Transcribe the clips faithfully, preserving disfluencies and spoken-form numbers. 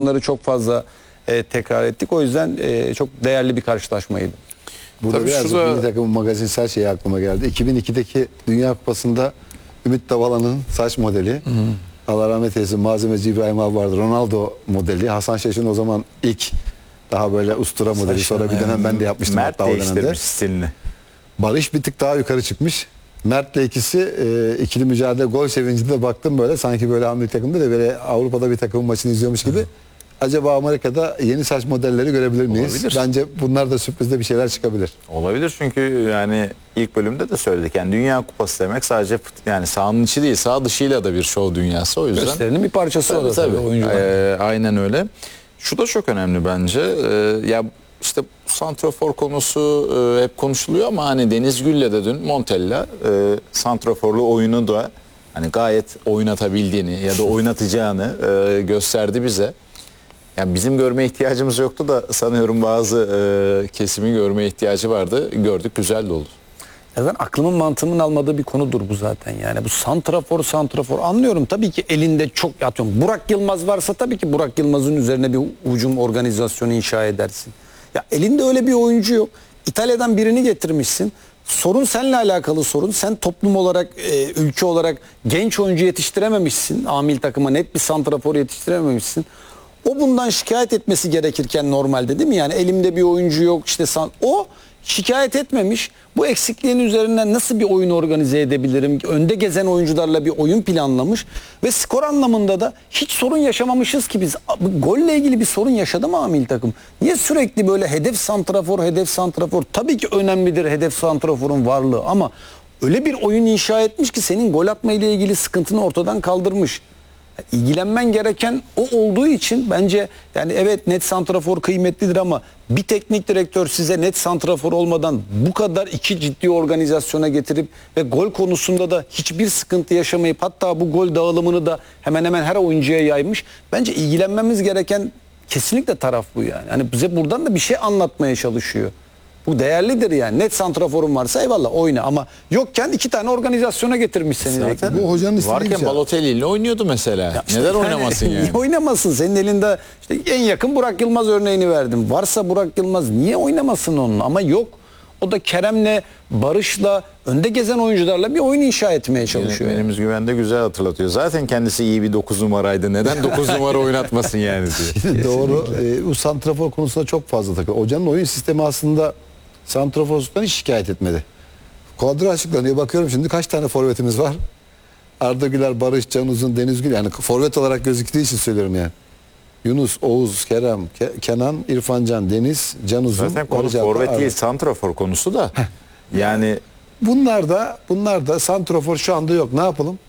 bunları çok fazla e, tekrar ettik. O yüzden e, çok değerli bir karşılaşmaydı. Burada Tabii biraz şurada- milli takımın magazinsel şeyi aklıma geldi. iki bin ikideki Dünya Kupası'nda Ümit Davala'nın saç modeli. Hı hı. Allah rahmet eylesin, malzemeci İbrahim abi vardı. Ronaldo modeli. Hasan Şaş'ın o zaman ilk daha böyle ustura modeli. Sonra bir dönem ben de yapmıştım. Mert hatta o dönemde. değiştirmiş stilini. Barış bir tık daha yukarı çıkmış. Mert'le ikisi e, ikili mücadele gol sevincinde baktım böyle sanki böyle Amerika takımda da böyle Avrupa'da bir takım maçını izliyormuş gibi. Acaba Amerika'da yeni saç modelleri görebilir miyiz? Olabilir. Bence bunlar da sürprizde bir şeyler çıkabilir. Olabilir çünkü yani ilk bölümde de söyledik. Yani Dünya Kupası demek sadece fut- yani sahanın içi değil, sağ dışıyla da bir şov dünyası. O yüzden Gösterinin bir parçası o da tabii, tabii, tabii. oyuncular. Ee, aynen öyle. Şu da çok önemli bence. Ee, ya işte santrafor konusu e, hep konuşuluyor ama hani Deniz Gül'le de dün Montella e, santraforlu oyunu da hani gayet oynatabildiğini ya da oynatacağını e, gösterdi bize. Yani bizim görme ihtiyacımız yoktu da sanıyorum bazı e, kesimin görme ihtiyacı vardı. Gördük, güzel de oldu. Ya ben aklımın mantığımın almadığı bir konudur bu zaten. Yani bu santrafor santrafor anlıyorum tabii ki elinde çok atıyorum. Burak Yılmaz varsa tabii ki Burak Yılmaz'ın üzerine bir hücum organizasyonu inşa edersin. Ya elinde öyle bir oyuncu yok. İtalya'dan birini getirmişsin. Sorun seninle alakalı sorun. Sen toplum olarak, e, ülke olarak genç oyuncu yetiştirememişsin. Amil takıma net bir santrafor yetiştirememişsin. O bundan şikayet etmesi gerekirken normalde değil mi? Yani elimde bir oyuncu yok işte san o şikayet etmemiş. Bu eksikliğin üzerinden nasıl bir oyun organize edebilirim? Önde gezen oyuncularla bir oyun planlamış ve skor anlamında da hiç sorun yaşamamışız ki biz. Bu golle ilgili bir sorun yaşadı mı Amil takım? Niye sürekli böyle hedef santrafor, hedef santrafor? Tabii ki önemlidir hedef santraforun varlığı ama öyle bir oyun inşa etmiş ki senin gol atma ile ilgili sıkıntını ortadan kaldırmış. İlgilenmen gereken o olduğu için bence yani evet net santrafor kıymetlidir ama bir teknik direktör size net santrafor olmadan bu kadar iki ciddi organizasyona getirip ve gol konusunda da hiçbir sıkıntı yaşamayıp hatta bu gol dağılımını da hemen hemen her oyuncuya yaymış. Bence ilgilenmemiz gereken kesinlikle taraf bu yani. Hani bize buradan da bir şey anlatmaya çalışıyor. Bu değerlidir yani. Net santraforun varsa eyvallah oyna ama yokken iki tane organizasyona getirmiş seni. Zaten Bu hocanın istediği bir varken şey. Balotelli ile oynuyordu mesela. İşte Neden oynamasın yani? Niye oynamasın? Senin elinde işte en yakın Burak Yılmaz örneğini verdim. Varsa Burak Yılmaz niye oynamasın onunla? Ama yok. O da Kerem'le, Barış'la, önde gezen oyuncularla bir oyun inşa etmeye çalışıyor. Yönetmenimiz güvende güzel hatırlatıyor. Zaten kendisi iyi bir dokuz numaraydı. Neden dokuz numara oynatmasın yani diye. Doğru. E, bu santrafor konusunda çok fazla takıyor. Hocanın oyun sistemi aslında santraforluktan hiç şikayet etmedi. Kadro açıklanıyor. Bakıyorum şimdi kaç tane forvetimiz var? Arda Güler, Barış, Can Uzun, Deniz Gül. Yani forvet olarak gözüktüğü için söylüyorum yani. Yunus, Oğuz, Kerem, Ke- Kenan, İrfan Can, Deniz, Can Uzun. Zaten konu Barış Alper, forvet Arda. değil, santrafor konusu da. Yani Bunlar da bunlar da santrafor şu anda yok. Ne yapalım?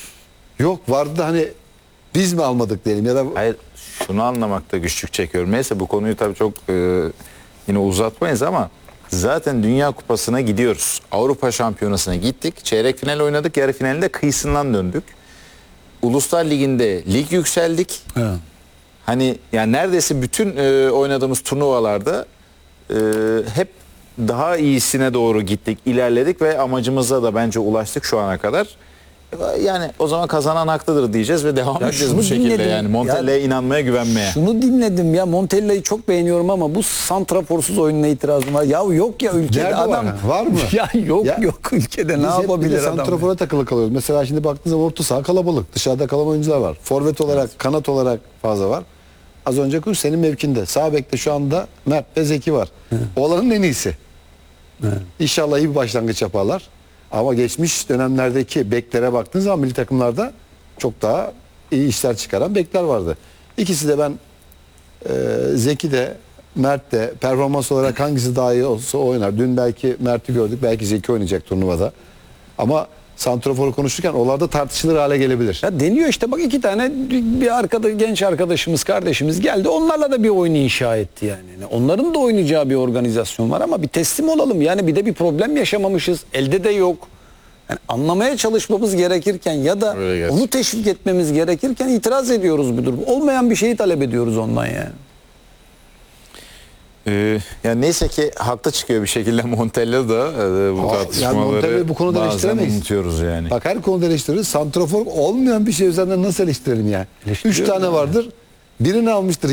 Yok vardı da hani biz mi almadık diyelim ya da hayır, şunu anlamakta güçlük çekiyorum. Neyse bu konuyu tabii çok e, yine uzatmayız ama zaten Dünya Kupası'na gidiyoruz. Avrupa Şampiyonası'na gittik. Çeyrek final oynadık. Yarı finalde kıyısından döndük. Uluslar Ligi'nde lig yükseldik. Evet. Hani yani neredeyse bütün e, oynadığımız turnuvalarda e, hep daha iyisine doğru gittik, ilerledik ve amacımıza da bence ulaştık şu ana kadar. Yani o zaman kazanan haklıdır diyeceğiz ve devam Ya edeceğiz şunu bu şekilde dinledim. yani. Montella'ya Ya- inanmaya, güvenmeye. Şunu dinledim ya Montella'yı çok beğeniyorum ama bu santraforsuz oyununa itirazım var. Ya yok ya ülkede Nerede var? adam. Var mı? Ya yok Ya, yok ülkede ne biz hep bir yapabilir de adam? santrafora takılı kalıyoruz. Mesela şimdi baktığınız zaman orta saha kalabalık. Dışarıda kalan oyuncular var. Forvet olarak, kanat olarak fazla var. Az önce Kuş senin mevkinde. Sağ bekte şu anda Mert ve Zeki var. Olanın en iyisi. İnşallah iyi bir başlangıç yaparlar. Ama geçmiş dönemlerdeki beklere baktığınız zaman milli takımlarda çok daha iyi işler çıkaran bekler vardı. İkisi de ben e, Zeki de Mert de performans olarak hangisi daha iyi olsa oynar. Dün belki Mert'i gördük. Belki Zeki oynayacak turnuvada. Ama santraforu konuşurken oralarda tartışılır hale gelebilir. Ya deniyor işte bak iki tane bir arkada genç arkadaşımız kardeşimiz geldi onlarla da bir oyun inşa etti yani. Yani onların da oynayacağı bir organizasyon var ama bir teslim olalım yani bir de bir problem yaşamamışız elde de yok. Yani anlamaya çalışmamız gerekirken ya da Öyle gerçekten. onu teşvik etmemiz gerekirken itiraz ediyoruz bu durum. Olmayan bir şeyi talep ediyoruz ondan yani. Ee, yani neyse ki haklı çıkıyor bir şekilde Montella da e, bu Aa, tartışmaları yani Montella'yı bu konuda bazen eleştiremeyiz. unutuyoruz yani. Bak her konuda eleştiririz. Santrafor olmayan bir şey üzerinden nasıl eleştirelim ya? Üç Eleştiriyoruz tane yani. vardır. Birini almıştır.